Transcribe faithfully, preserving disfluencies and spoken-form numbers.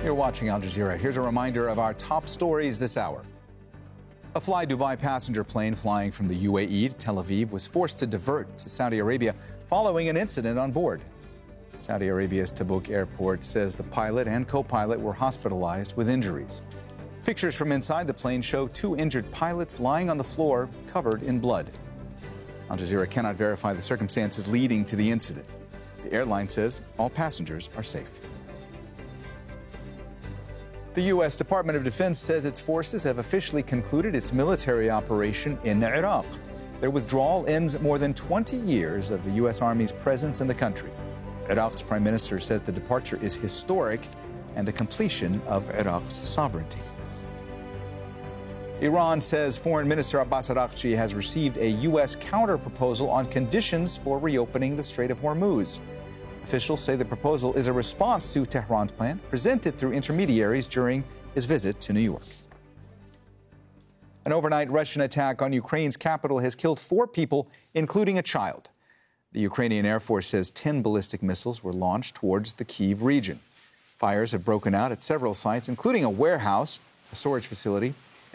You're watching Al Jazeera. Here's a reminder of our top stories this hour. A Fly Dubai passenger plane flying from the U A E to Tel Aviv was forced to divert to Saudi Arabia following an incident on board. Saudi Arabia's Tabuk airport says the pilot and co-pilot were hospitalized with injuries. Pictures from inside the plane show two injured pilots lying on the floor covered in blood. Al Jazeera cannot verify the circumstances leading to the incident. The airline says all passengers are safe. The U S Department of Defense says its forces have officially concluded its military operation in Iraq. Their withdrawal ends more than twenty years of the U S Army's presence in the country. Iraq's prime minister says the departure is historic and a completion of Iraq's sovereignty. Iran says Foreign Minister Abbas Araghchi has received a U S counter-proposal on conditions for reopening the Strait of Hormuz. Officials say the proposal is a response to Tehran's plan, presented through intermediaries during his visit to New York. An overnight Russian attack on Ukraine's capital has killed four people, including a child. The Ukrainian Air Force says ten ballistic missiles were launched towards the Kyiv region. Fires have broken out at several sites, including a warehouse, a storage facility,